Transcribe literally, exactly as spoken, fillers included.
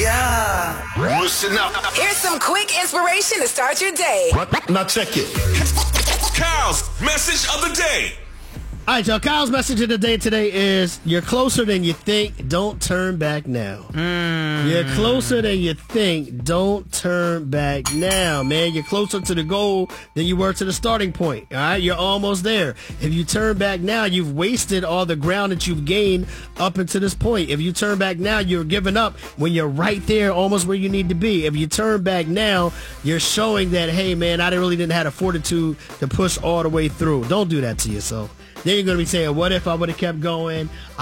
Yeah. Listen up. Here's some quick inspiration to start your day. Now check it. Kyle's message of the day. All right, y'all. Kyle's message of the day today is: you're closer than you think. Don't turn back now. Mm. You're closer than you think. Don't turn back now, man. You're closer to the goal than you were to the starting point. All right, you're almost there. If you turn back now, you've wasted all the ground that you've gained up until this point. If you turn back now, you're giving up when you're right there, almost where you need to be. If you turn back now, you're showing that, hey, man, I really didn't have the fortitude to push all the way through. Don't do that to yourself. Then you're going to be saying, what if I would have kept going?